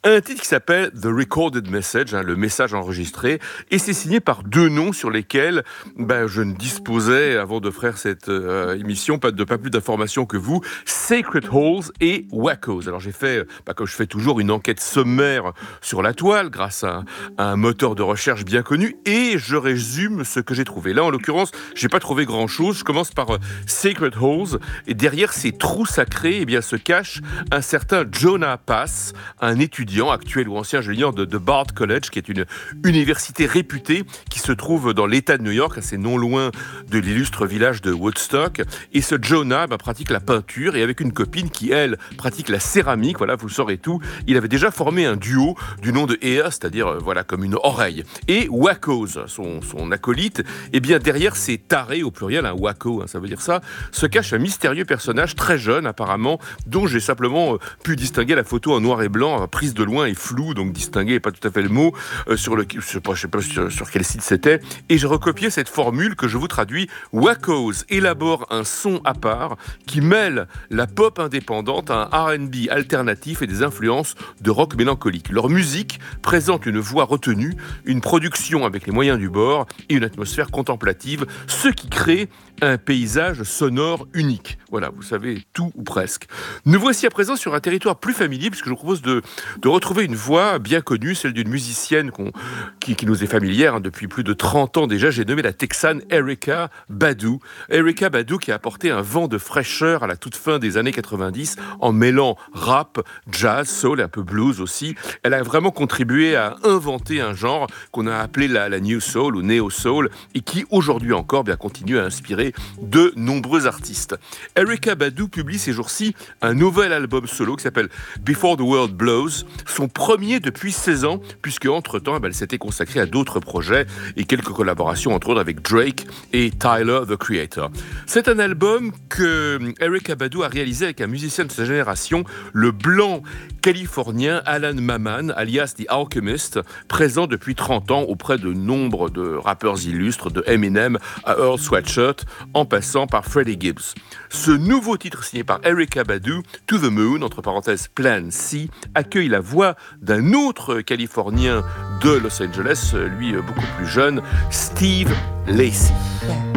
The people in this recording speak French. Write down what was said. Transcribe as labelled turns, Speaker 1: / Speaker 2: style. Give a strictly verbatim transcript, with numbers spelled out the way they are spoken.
Speaker 1: Un titre qui s'appelle The Recorded Message, hein, le message enregistré, et c'est signé par deux noms sur lesquels ben, je ne disposais, avant de faire cette euh, émission, pas de pas plus d'informations que vous. Sacred Halls et Wackos. Alors j'ai fait, ben, comme je fais toujours, une enquête sommaire sur la toile, grâce à un, à un moteur de recherche bien connu, et je résume ce que j'ai trouvé. Là, en l'occurrence, j'ai pas trouvé grand-chose. Je commence par euh, Sacred Halls, et derrière ces trous sacrés, eh bien, se cache un certain Jonah Pass, un étudiant actuel ou ancien ingénieur de, de Bard College, qui est une université réputée qui se trouve dans l'État de New York, assez non loin de l'illustre village de Woodstock. Et ce Jonah bah, pratique la peinture et avec une copine qui, elle, pratique la céramique. Voilà, vous saurez tout. Il avait déjà formé un duo du nom de Ear, c'est-à-dire euh, voilà comme une oreille. Et Wackos, son, son acolyte, eh bien derrière ces tarés au pluriel, un wacko, hein, ça veut dire ça, se cache un mystérieux personnage très jeune apparemment, dont j'ai simplement euh, pu distinguer la photo en noir et blanc, prise de loin et floue, donc distinguer n'est pas tout à fait le mot, euh, sur le, je sais pas, je sais pas sur, sur quel site c'était, et j'ai recopié cette formule que je vous traduis. Wackos élabore un son à part qui mêle la pop indépendante à un R and B alternatif et des influences de rock mélancolique. Leur musique présente une voix retenue, une production avec les moyens du bord et une atmosphère contemplative, ce qui crée un paysage sonore unique. Voilà, vous savez tout ou presque. Nous voici à présent sur un territoire plus familier, puisque je vous propose de, de retrouver une voix bien connue, celle d'une musicienne qu'on, qui, qui nous est familière hein, depuis plus de trente ans déjà. J'ai nommé la Texane Erykah Badu. Erykah Badu qui a apporté un vent de fraîcheur à la toute fin des années quatre-vingt-dix en mêlant rap, jazz, soul et un peu blues aussi. Elle a vraiment contribué à inventer un genre qu'on a appelé la, la New Soul ou Neo Soul et qui aujourd'hui encore bien, continue à inspirer de nombreux artistes. Erykah Badu publie ces jours-ci un nouvel album solo qui s'appelle Before the World Blows, son premier depuis seize ans, puisque entre-temps, elle s'était consacrée à d'autres projets et quelques collaborations, entre autres avec Drake et Tyler, the Creator. C'est un album que Erykah Badu a réalisé avec un musicien de sa génération, le blanc californien Alan Maman, alias The Alchemist, présent depuis trente ans auprès de nombre de rappeurs illustres, de Eminem à Earl Sweatshirt, en passant par Freddie Gibbs. Ce nouveau titre signé par Erykah Badu, To the Moon, entre parenthèses Plan C, accueille la voix d'un autre Californien de Los Angeles, lui beaucoup plus jeune, Steve Lacy.